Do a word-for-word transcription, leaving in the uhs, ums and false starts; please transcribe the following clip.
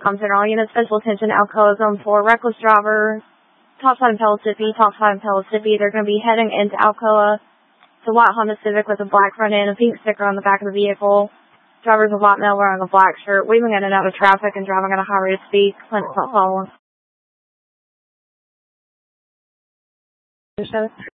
Compton, all units, special attention, Alcoa Zone four, reckless driver, top side in Pellissippi, top side in Pellissippi. They're going to be heading into Alcoa. It's a white Honda Civic with a black front end, a pink sticker on the back of the vehicle. Driver's a white male wearing a black shirt, weaving in and out of traffic and driving at a high rate of speed. Clinic's not following.